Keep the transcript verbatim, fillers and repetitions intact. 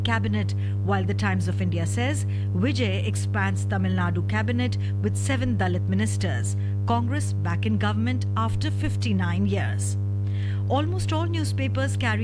cabinet, while the Times of India says Vijay expands Tamil Nadu cabinet with seven Dalit ministers. Congress back in government after fifty-nine years. Almost all newspapers carry